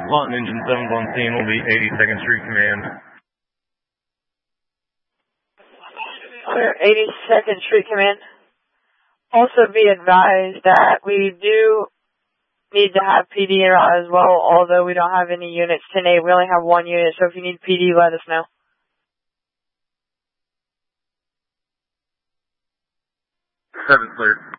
Lawton Engine 7's on scene, will be 82nd Street Command. Clear 82nd Street Command. Also be advised that we do need to have PD in route as well, although we don't have any units today. We only have one unit, so if you need PD, let us know. 7 clear.